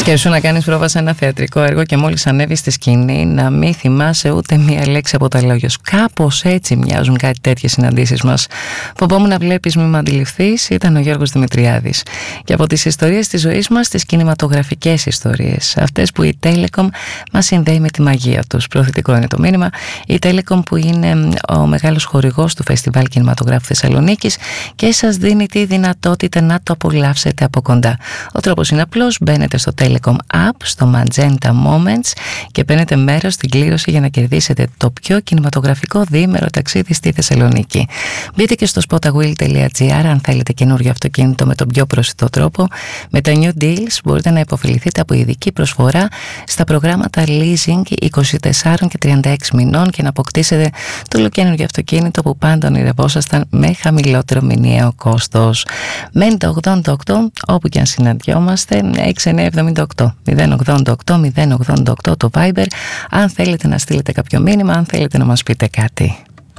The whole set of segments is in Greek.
Σκέψου να κάνεις πρόβα σε ένα θεατρικό έργο και μόλις ανέβεις στη σκηνή να μην θυμάσαι ούτε μία λέξη από τα λόγια σου. Κάπως έτσι μοιάζουν κάτι τέτοιες συναντήσεις μας. Φοβόμουν να βλέπεις μη με αντιληφθείς, ήταν ο Γιώργος Δημητριάδης. Και από τις ιστορίες της ζωής μας, τις κινηματογραφικές ιστορίες. Αυτές που η Telecom μας συνδέει με τη μαγεία τους. Προθετικό είναι το μήνυμα. Η Telecom που είναι ο μεγάλος χορηγός του Φεστιβάλ Κινηματογράφου Θεσσαλονίκης και σας δίνει τη δυνατότητα να το απολαύσετε από κοντά. Ο τρόπος είναι απλός. Μπαίνετε στο Telecom App, στο Magenta Moments και παίρνετε μέρος στην κλήρωση για να κερδίσετε το πιο κινηματογραφικό διήμερο ταξίδι στη Θεσσαλονίκη. Μπείτε και στο spotawheel.gr αν θέλετε καινούριο αυτοκίνητο με τον πιο προσιτό τρόπο. Με τα New Deals μπορείτε να υποφεληθείτε από ειδική προσφορά στα προγράμματα leasing 24 και 36 μηνών και να αποκτήσετε το ολοκαίνουργιο αυτοκίνητο που πάντα ονειρευόσασταν με χαμηλότερο μηνιαίο κόστος. Μέντα 88, όπου και αν συναντιόμαστε, 6978 088 088 το Viber, αν θέλετε να στείλετε κάποιο μήνυμα, αν θέλετε να μας πείτε κάτι.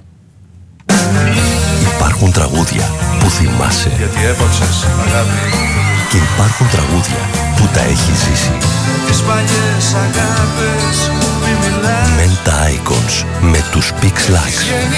Υπάρχουν τραγούδια που θυμάσαι. Γιατί έπαψες αγάπη. Και υπάρχουν τραγούδια που τα έχεις ζήσει. Τις παλιές αγάπες που μη μιλάς. Menta Icons με τους Pix Lax.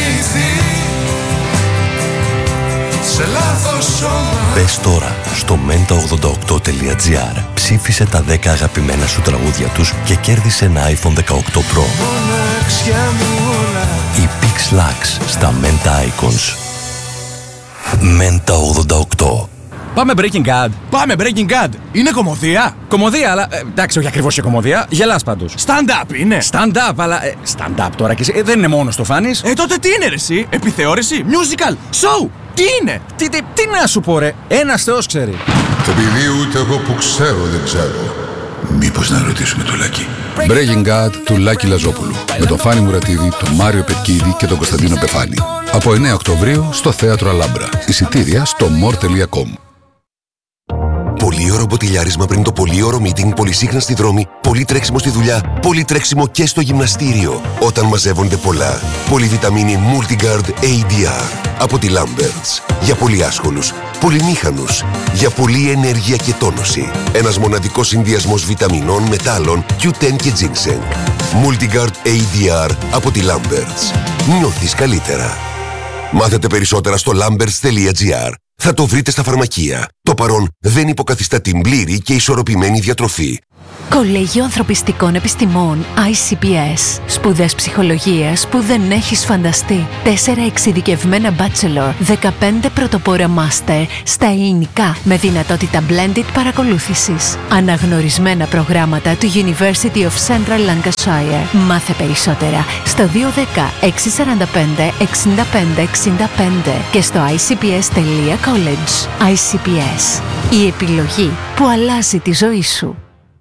Σε λάθος σώμα. Μπες τώρα στο menta88.gr, ψήφισε τα 10 αγαπημένα σου τραγούδια τους και κέρδισε ένα iPhone 18 Pro. Μοναξιά μου όλα. Οι Pix Lax στα Menta Icons. Menta 88. Πάμε Breaking Bad. Πάμε Breaking Bad. Είναι κωμωδία. Κωμωδία, αλλά εντάξει, όχι ακριβώς και κωμωδία. Γελάς πάντως. Stand-up είναι. Stand-up, αλλά. Stand-up τώρα και εσύ. Δεν είναι μόνο το φάνης. Τότε τι είναι ρε εσύ. Επιθεώρηση. Musical. Show. Τι είναι. Τι να σου πω ρε. Ένας Θεός ξέρει. Επειδή ούτε εγώ που ξέρω δεν ξέρω. Μήπως να ρωτήσουμε το Λάκη. Breaking Bad του Λάκη Λαζόπουλου. Με τον Φάνη Μουρατίδη, τον Μάριο Πετκίδη και τον Κωνσταντίνο Πεφάνη. Από 9 Οκτωβρίου στο Θέατρο Αλάμπρα. Εισιτήρια στο more.com. Πολύωρο μποτιλιάρισμα πριν το πολύωρο meeting, πολυσύχναστη δρόμη, πολύ τρέξιμο στη δουλειά, πολύ τρέξιμο και στο γυμναστήριο. Όταν μαζεύονται πολλά. Πολυβιταμίνη Multigard ADR από τη Lamberts. Για πολύ άσχολους, πολυμήχανους, για πολλή ενέργεια και τόνωση. Ένας μοναδικός συνδυασμός βιταμινών, μετάλλων, Q10 και ginseng. Multigard ADR από τη Lamberts. Νιώθεις καλύτερα. Μάθετε περισσότερα στο lamberts.gr. Θα το βρείτε στα φαρμακεία. Το παρόν δεν υποκαθιστά την πλήρη και ισορροπημένη διατροφή. Κολέγιο Ανθρωπιστικών Επιστημών ICPS. Σπουδές ψυχολογίας που δεν έχεις φανταστεί. 4 εξειδικευμένα bachelor, 15 πρωτοπόρα master στα ελληνικά με δυνατότητα blended παρακολούθησης. Αναγνωρισμένα προγράμματα του University of Central Lancashire. Μάθε περισσότερα στο 210 645 65 65 και στο icps.college. ICPS. Η επιλογή που αλλάζει τη ζωή σου.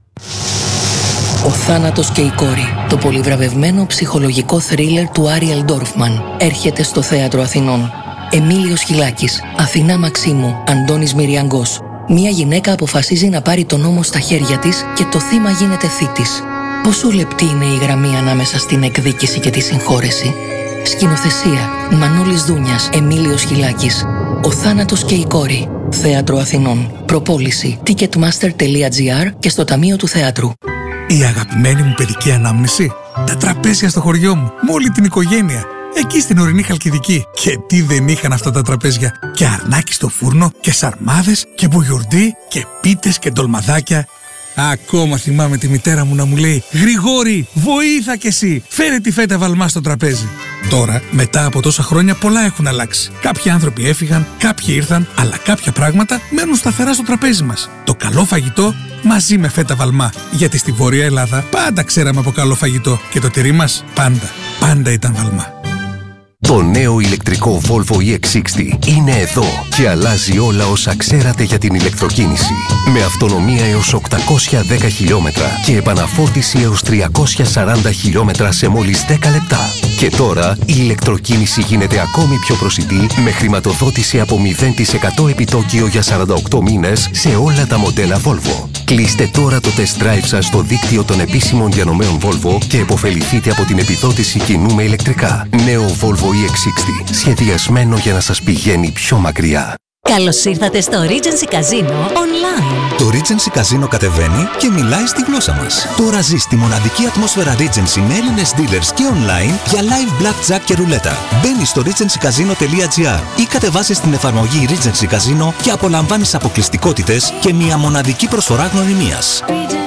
Ο θάνατος και η κόρη. Το πολυβραβευμένο ψυχολογικό θρίλερ του Άριελ Ντόρφμαν έρχεται στο Θέατρο Αθηνών. Εμίλιος Χιλάκης, Αθηνά Μαξίμου, Αντώνης Μυριαγκός. Μια γυναίκα αποφασίζει να πάρει τον νόμο στα χέρια της και το θύμα γίνεται θήτης. Πόσο λεπτή είναι η γραμμή ανάμεσα στην εκδίκηση και τη συγχώρεση. Σκηνοθεσία Μανώλης Δούνιας, Εμίλιος Χιλάκης. Ο θάνατος και η κόρη. Θέατρο Αθηνών. Προπόληση ticketmaster.gr και στο Ταμείο του Θεάτρου. Η αγαπημένη μου παιδική ανάμνηση. Τα τραπέζια στο χωριό μου, με όλη την οικογένεια. Εκεί στην ορεινή Χαλκιδική. Και τι δεν είχαν αυτά τα τραπέζια. Και αρνάκι στο φούρνο, και σαρμάδες, και μπουγιουρντί, και πίτες και ντολμαδάκια. Ακόμα θυμάμαι τη μητέρα μου να μου λέει «Γρηγόρη, βοήθα κι εσύ, φέρε τη φέτα βαλμά στο τραπέζι». Τώρα, μετά από τόσα χρόνια, πολλά έχουν αλλάξει. Κάποιοι άνθρωποι έφυγαν, κάποιοι ήρθαν, αλλά κάποια πράγματα μένουν σταθερά στο τραπέζι μας. Το καλό φαγητό μαζί με φέτα βαλμά. Γιατί στη Βόρεια Ελλάδα πάντα ξέραμε από καλό φαγητό και το τυρί μας πάντα ήταν βαλμά. Το νέο ηλεκτρικό Volvo EX60 είναι εδώ και αλλάζει όλα όσα ξέρατε για την ηλεκτροκίνηση. Με αυτονομία έως 810 χιλιόμετρα και επαναφόρτιση έως 340 χιλιόμετρα σε μόλις 10 λεπτά. Και τώρα η ηλεκτροκίνηση γίνεται ακόμη πιο προσιτή με χρηματοδότηση από 0% επιτόκιο για 48 μήνες σε όλα τα μοντέλα Volvo. Κλείστε τώρα το test drive σας στο δίκτυο των επίσημων διανομέων Volvo και επωφεληθείτε από την επιδότηση κοινού με ηλεκτρικά. Νέο Volvo EX60, σχεδιασμένο για να σας πηγαίνει πιο μακριά. Καλώς ήρθατε στο Regency Casino Online. Το Regency Casino κατεβαίνει και μιλάει στη γλώσσα μας. Τώρα ζεις τη μοναδική ατμόσφαιρα Regency με Έλληνες dealers και online για live blackjack και ρουλέτα. Μπαίνεις στο regencycasino.gr ή κατεβάσεις την εφαρμογή Regency Casino και απολαμβάνεις αποκλειστικότητες και μια μοναδική προσφορά γνωριμίας.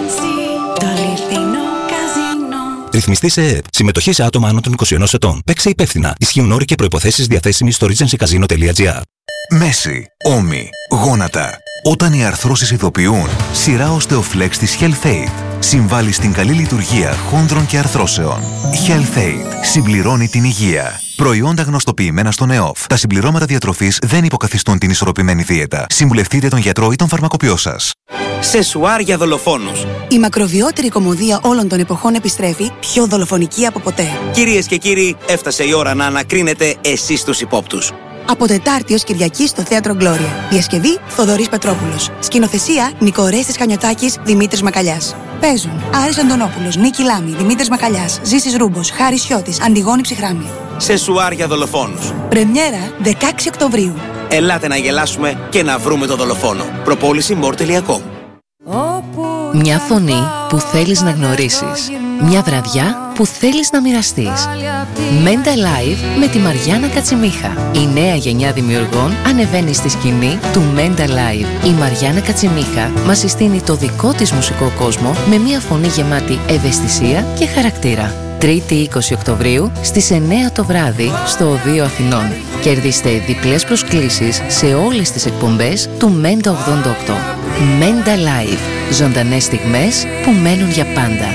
Ρυθμιστή σε ΕΕΠ. Συμμετοχή σε άτομα άνω των 21 ετών. Παίξε υπεύθυνα. Ισχύουν όροι και προϋποθέσεις διαθέσιμοι στο regencycasino.gr. Μέση, ώμοι, γόνατα. Όταν οι αρθρώσεις ειδοποιούν, σειρά Osteoflex της HealthAid συμβάλλει στην καλή λειτουργία χόνδρων και αρθρώσεων. HealthAid συμπληρώνει την υγεία. Προϊόντα γνωστοποιημένα στον ΕΟΦ. Τα συμπληρώματα διατροφής δεν υποκαθιστούν την ισορροπημένη δίαιτα. Συμβουλευτείτε τον γιατρό ή τον φαρμακοποιό σας. Σεσουάρ για δολοφόνους. Η μακροβιότερη κωμωδία όλων των εποχών επιστρέφει, πιο δολοφονική από ποτέ. Κυρίες και κύριοι, έφτασε η ώρα να ανακρίνετε εσείς τους υπόπτους. Από Τετάρτη ως Κυριακή στο Θέατρο Γκλώρια. Διασκευή Θοδωρής Πετρόπουλος. Σκηνοθεσία Νικορέστης Χανιωτάκης, Δημήτρης Μακαλιάς. Παίζουν Άρης Αντωνόπουλος, Νίκη Λάμη, Δημήτρης Μακαλιάς, Ζήσης Ρούμπος, Χάρης Σιώτης, Αντιγόνη Ψυχράμη. Σεσουάρ για δολοφόνους. Πρεμιέρα 16 Οκτωβρίου. Ελάτε να γελάσουμε και να βρούμε τον δολοφόνο. Προπόληση more.com. Μια φωνή που θέλεις να γνωρίσεις. Μια βραδιά που θέλεις να μοιραστείς. Μέντα Live με τη Μαριάννα Κατσιμίχα. Η νέα γενιά δημιουργών ανεβαίνει στη σκηνή του Μέντα Live. Η Μαριάννα Κατσιμίχα μας συστήνει το δικό της μουσικό κόσμο με μια φωνή γεμάτη ευαισθησία και χαρακτήρα. Τρίτη 20 Οκτωβρίου στις 9 το βράδυ στο Οδείο Αθηνών. Κερδίστε διπλές προσκλήσεις σε όλες τις εκπομπές του Μέντα 88. Μέντα Live. Ζωντανές στιγμές που μένουν για πάντα.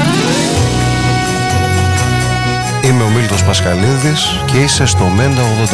Είμαι ο Μίλτος Πασχαλίδης και είσαι στο Μέντα 88.